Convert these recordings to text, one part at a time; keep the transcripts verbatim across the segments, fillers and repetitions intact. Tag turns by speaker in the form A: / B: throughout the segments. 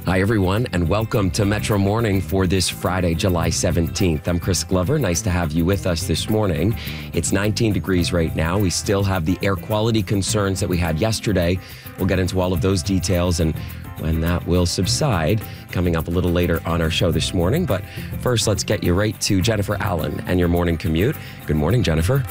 A: Hi, everyone, and welcome to Metro Morning for this Friday, July seventeenth. I'm Chris Glover. Nice to have you with us this morning. It's nineteen degrees right now. We still have the air quality concerns that we had yesterday. We'll get into all of those details and when that will subside coming up a little later on our show this morning. But first, let's get you right to Jennifer Allen and your morning commute. Good morning, Jennifer.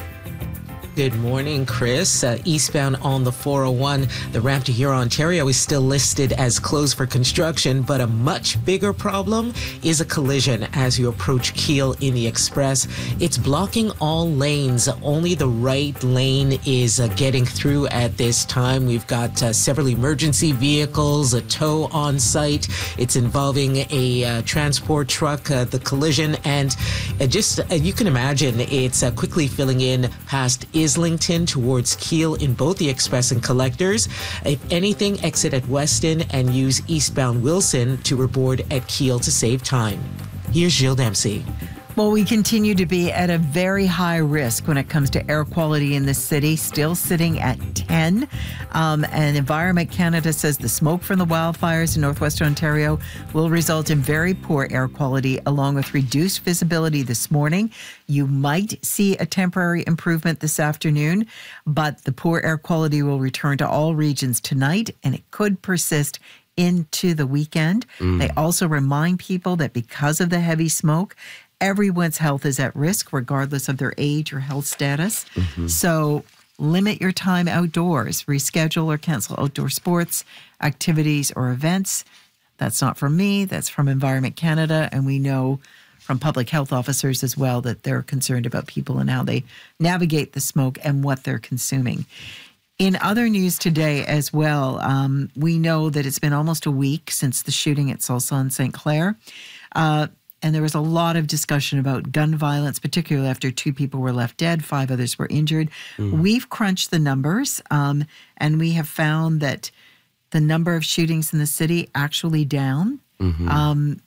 B: Good morning, Chris. Uh, eastbound on the four oh one, the ramp to Huron, Ontario is still listed as closed for construction, but a much bigger problem is a collision as you approach Keele in the express. It's blocking all lanes. Only the right lane is uh, getting through at this time. We've got uh, several emergency vehicles, a tow on site. It's involving a uh, transport truck, uh, the collision, and uh, just uh, you can imagine it's uh, quickly filling in past Islington towards Keele in both the express and collectors. If anything, exit at Weston and use eastbound Wilson to reboard at Keele to save time. Here's Jill Dempsey.
C: Well, we continue to be at a very high risk when it comes to air quality in the city, still sitting at ten. Um, and Environment Canada says the smoke from the wildfires in northwestern Ontario will result in very poor air quality along with reduced visibility this morning. You might see a temporary improvement this afternoon, but the poor air quality will return to all regions tonight, and it could persist into the weekend. Mm. They also remind people that because of the heavy smoke, everyone's health is at risk, regardless of their age or health status. Mm-hmm. So limit your time outdoors, reschedule or cancel outdoor sports, activities, or events. That's not from me. That's from Environment Canada. And we know from public health officers as well that they're concerned about people and how they navigate the smoke and what they're consuming. In other news today as well, um, we know that it's been almost a week since the shooting at Salsa in Saint Clair. Uh, And there was a lot of discussion about gun violence, particularly after two people were left dead, five others were injured. Mm. We've crunched the numbers, um, and we have found that the number of shootings in the city actually down, mm-hmm. um,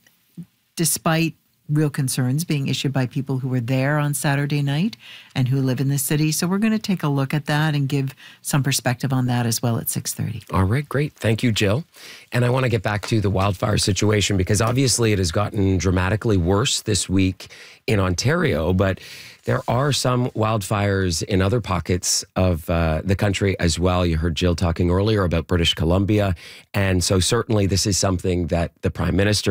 C: despite real concerns being issued by people who were there on Saturday night and who live in the city. So we're going to take a look at that and give some perspective on that as well at six thirty.
A: All right, great. Thank you, Jill. And I want to get back to the wildfire situation because obviously it has gotten dramatically worse this week in Ontario, but there are some wildfires in other pockets of uh, the country as well. You heard Jill talking earlier about British Columbia. And so certainly this is something that the Prime Minister